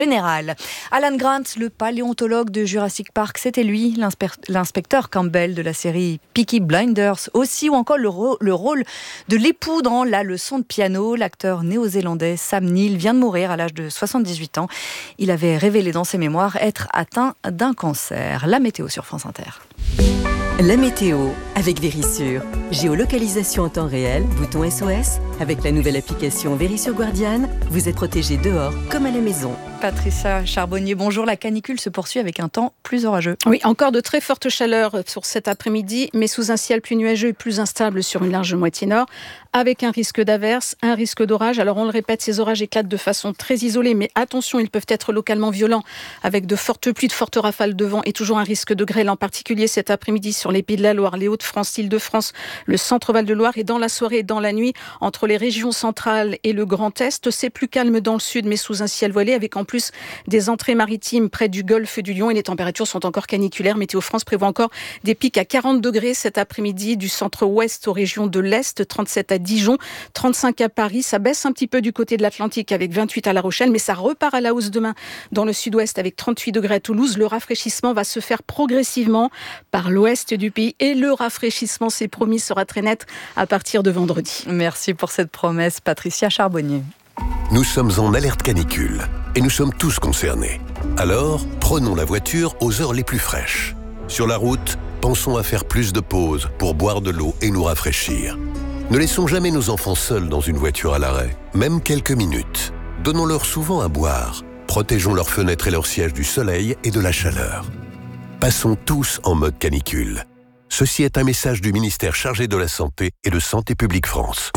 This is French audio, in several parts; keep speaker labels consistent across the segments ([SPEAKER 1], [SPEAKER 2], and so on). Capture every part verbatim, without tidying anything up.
[SPEAKER 1] général. Alan Grant, le paléontologue de Jurassic Park, c'était lui, l'inspecteur Campbell de la série Peaky Blinders aussi, ou encore le, ro- le rôle de l'époux dans La leçon de piano. L'acteur néo-zélandais Sam Neill vient de mourir à l'âge de soixante-dix-huit ans. Il avait révélé dans ses mémoires être atteint d'un cancer. La météo sur France Inter.
[SPEAKER 2] La météo avec Vérissure. Géolocalisation en temps réel, bouton S O S. Avec la nouvelle application Vérissure Guardian, vous êtes protégé dehors comme à la maison.
[SPEAKER 1] Patricia Charbonnier, bonjour. La canicule se poursuit avec un temps plus orageux.
[SPEAKER 3] Oui, encore de très fortes chaleurs sur cet après-midi, mais sous un ciel plus nuageux et plus instable sur une large moitié nord, avec un risque d'averse, un risque d'orage. Alors on le répète, ces orages éclatent de façon très isolée, mais attention, ils peuvent être localement violents, avec de fortes pluies, de fortes rafales de vent et toujours un risque de grêle, en particulier cet après-midi sur les Pays de la Loire, les Hauts-de-France, l'Île-de-France, le centre-Val de Loire, et dans la soirée et dans la nuit, entre les régions centrales et le Grand Est. C'est plus calme dans le sud, mais sous un ciel voilé, avec en plus des entrées maritimes près du golfe du Lion, et les températures sont encore caniculaires. Météo France prévoit encore des pics à quarante degrés cet après-midi du centre-ouest aux régions de l'Est, trente-sept à Dijon, trente-cinq à Paris. Ça baisse un petit peu du côté de l'Atlantique avec vingt-huit à La Rochelle, mais ça repart à la hausse demain dans le sud-ouest avec trente-huit degrés à Toulouse. Le rafraîchissement va se faire progressivement par l'ouest du pays, et le rafraîchissement, c'est promis, sera très net à partir de vendredi.
[SPEAKER 1] Merci pour cette promesse, Patricia Charbonnier.
[SPEAKER 4] Nous sommes en alerte canicule et nous sommes tous concernés. Alors, prenons la voiture aux heures les plus fraîches. Sur la route, pensons à faire plus de pauses pour boire de l'eau et nous rafraîchir. Ne laissons jamais nos enfants seuls dans une voiture à l'arrêt, même quelques minutes. Donnons-leur souvent à boire. Protégeons leurs fenêtres et leurs sièges du soleil et de la chaleur. Passons tous en mode canicule. Ceci est un message du ministère chargé de la Santé et de Santé publique France.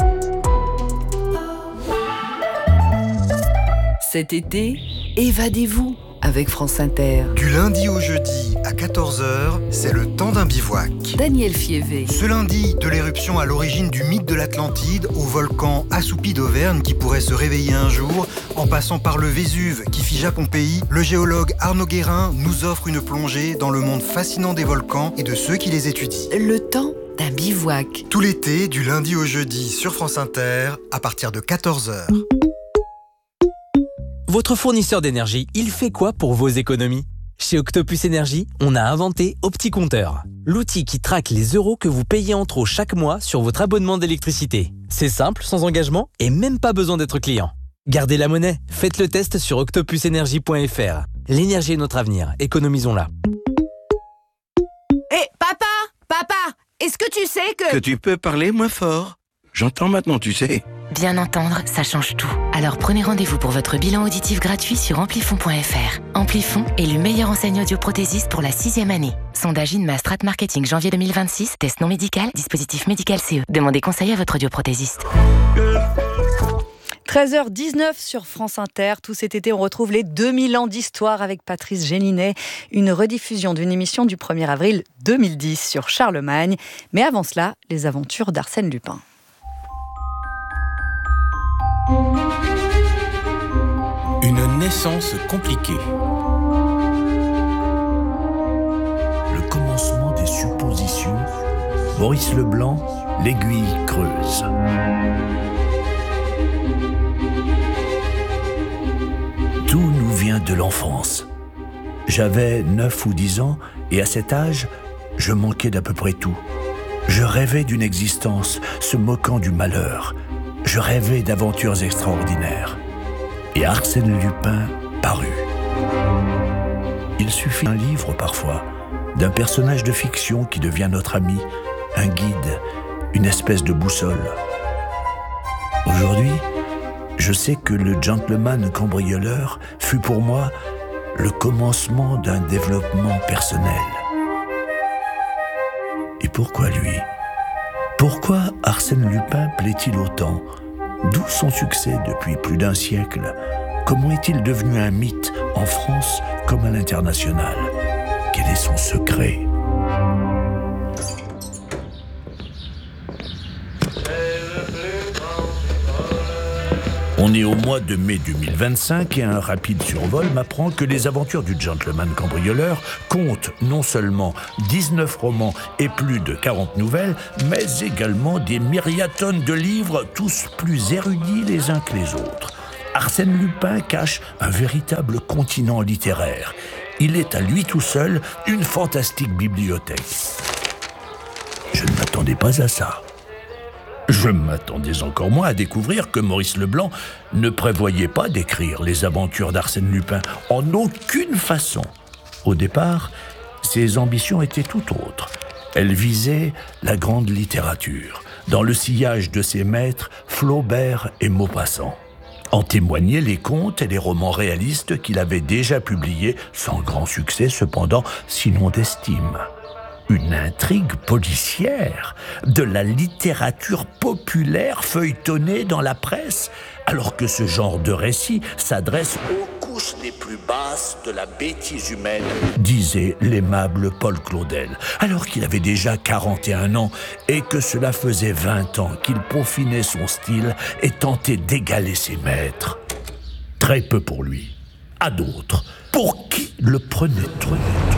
[SPEAKER 2] Cet été, évadez-vous avec France Inter.
[SPEAKER 5] Du lundi au jeudi à quatorze heures, c'est le temps d'un bivouac.
[SPEAKER 2] Daniel Fievé.
[SPEAKER 5] Ce lundi, de l'éruption à l'origine du mythe de l'Atlantide au volcan assoupi d'Auvergne qui pourrait se réveiller un jour, en passant par le Vésuve qui figea Pompéi, le géologue Arnaud Guérin nous offre une plongée dans le monde fascinant des volcans et de ceux qui les étudient.
[SPEAKER 2] Le temps d'un bivouac.
[SPEAKER 5] Tout l'été, du lundi au jeudi sur France Inter, à partir de quatorze heures.
[SPEAKER 6] Votre fournisseur d'énergie, il fait quoi pour vos économies ? Chez Octopus Énergie, on a inventé OptiCompteur, l'outil qui traque les euros que vous payez en trop chaque mois sur votre abonnement d'électricité. C'est simple, sans engagement et même pas besoin d'être client. Gardez la monnaie, faites le test sur octopus énergie point f r. L'énergie est notre avenir, économisons-la.
[SPEAKER 7] Hé, hey, papa Papa Est-ce que tu sais que...
[SPEAKER 8] Que tu peux parler moins fort. J'entends maintenant, tu sais.
[SPEAKER 9] Bien entendre, ça change tout. Alors prenez rendez-vous pour votre bilan auditif gratuit sur amplifon point f r. Amplifon est le meilleur enseigne audioprothésiste pour la sixième année. Sondage Inma Strat Marketing janvier deux mille vingt-six, test non médical, dispositif médical C E. Demandez conseil à votre audioprothésiste.
[SPEAKER 1] treize heures dix-neuf sur France Inter. Tout cet été, on retrouve les deux mille ans d'histoire avec Patrice Gélinet. Une rediffusion d'une émission du premier avril deux mille dix sur Charlemagne. Mais avant cela, les aventures d'Arsène Lupin.
[SPEAKER 10] Une naissance compliquée. Le commencement des suppositions. Maurice Leblanc, l'aiguille creuse. Tout nous vient de l'enfance. J'avais neuf ou dix ans et à cet âge, je manquais d'à peu près tout. Je rêvais d'une existence se moquant du malheur. Je rêvais d'aventures extraordinaires. Et Arsène Lupin parut. Il suffit d'un livre parfois, d'un personnage de fiction qui devient notre ami, un guide, une espèce de boussole. Aujourd'hui, je sais que le gentleman cambrioleur fut pour moi le commencement d'un développement personnel. Et pourquoi lui ? Pourquoi Arsène Lupin plaît-il autant ? D'où son succès depuis plus d'un siècle ? Comment est-il devenu un mythe en France comme à l'international ? Quel est son secret ? On est au mois de mai deux mille vingt-cinq et un rapide survol m'apprend que les aventures du gentleman cambrioleur comptent non seulement dix-neuf romans et plus de quarante nouvelles, mais également des myriades de livres, tous plus érudits les uns que les autres. Arsène Lupin cache un véritable continent littéraire. Il est à lui tout seul une fantastique bibliothèque. Je ne m'attendais pas à ça. Je m'attendais encore moins à découvrir que Maurice Leblanc ne prévoyait pas d'écrire les aventures d'Arsène Lupin en aucune façon. Au départ, ses ambitions étaient tout autres. Elles visaient la grande littérature, dans le sillage de ses maîtres Flaubert et Maupassant. En témoignaient les contes et les romans réalistes qu'il avait déjà publiés, sans grand succès cependant, sinon d'estime. Une intrigue policière, de la littérature populaire feuilletonnée dans la presse, alors que ce genre de récit s'adresse aux couches les plus basses de la bêtise humaine, disait l'aimable Paul Claudel, alors qu'il avait déjà quarante et un ans et que cela faisait vingt ans qu'il peaufinait son style et tentait d'égaler ses maîtres. Très peu pour lui. À d'autres, pour qui le prenait trop.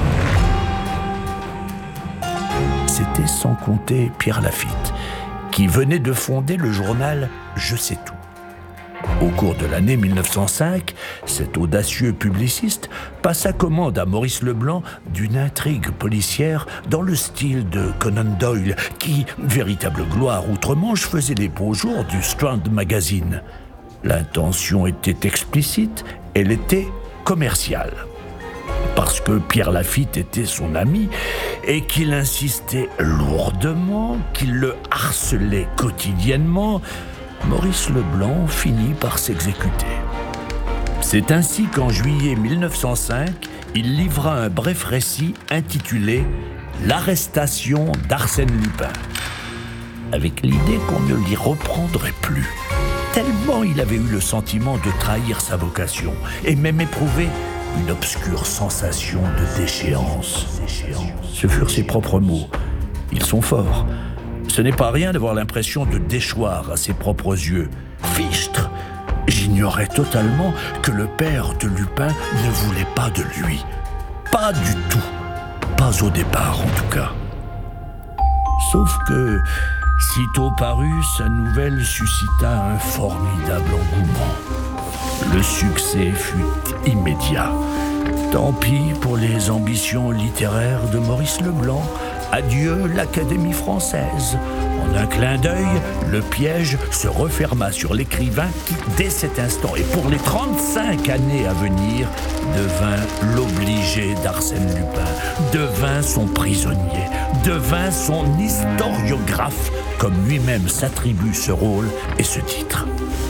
[SPEAKER 10] C'était sans compter Pierre Lafitte, qui venait de fonder le journal Je sais tout. Au cours de l'année mille neuf cent cinq, cet audacieux publiciste passa commande à Maurice Leblanc d'une intrigue policière dans le style de Conan Doyle, qui, véritable gloire outre-Manche, faisait les beaux jours du Strand Magazine. L'intention était explicite, elle était commerciale. Parce que Pierre Lafitte était son ami et qu'il insistait lourdement, qu'il le harcelait quotidiennement, Maurice Leblanc finit par s'exécuter. C'est ainsi qu'en juillet mille neuf cent cinq, il livra un bref récit intitulé « L'arrestation d'Arsène Lupin », avec l'idée qu'on ne l'y reprendrait plus, tellement il avait eu le sentiment de trahir sa vocation et même éprouvé une obscure sensation de déchéance. Ce furent ses propres mots. Ils sont forts. Ce n'est pas rien d'avoir l'impression de déchoir à ses propres yeux. Fichtre! J'ignorais totalement que le père de Lupin ne voulait pas de lui. Pas du tout. Pas au départ, en tout cas. Sauf que, sitôt parue, sa nouvelle suscita un formidable engouement. Le succès fut immédiat. Tant pis pour les ambitions littéraires de Maurice Leblanc. Adieu l'Académie française. En un clin d'œil, le piège se referma sur l'écrivain qui, dès cet instant et pour les trente-cinq années à venir, devint l'obligé d'Arsène Lupin, devint son prisonnier, devint son historiographe, comme lui-même s'attribue ce rôle et ce titre.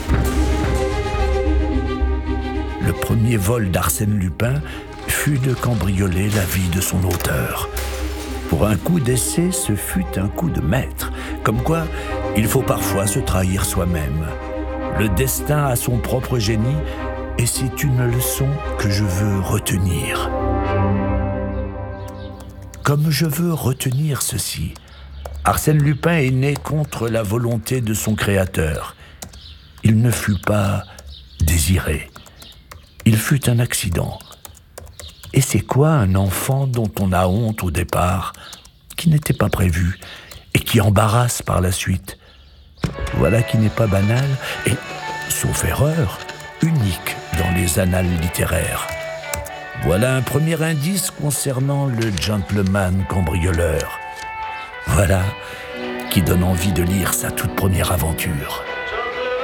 [SPEAKER 10] Le premier vol d'Arsène Lupin fut de cambrioler la vie de son auteur. Pour un coup d'essai, ce fut un coup de maître. Comme quoi, il faut parfois se trahir soi-même. Le destin a son propre génie, et c'est une leçon que je veux retenir. Comme je veux retenir ceci, Arsène Lupin est né contre la volonté de son créateur. Il ne fut pas désiré. Il fut un accident. Et c'est quoi un enfant dont on a honte au départ, qui n'était pas prévu et qui embarrasse par la suite? Voilà qui n'est pas banal et, sauf erreur, unique dans les annales littéraires. Voilà un premier indice concernant le gentleman cambrioleur. Voilà qui donne envie de lire sa toute première aventure.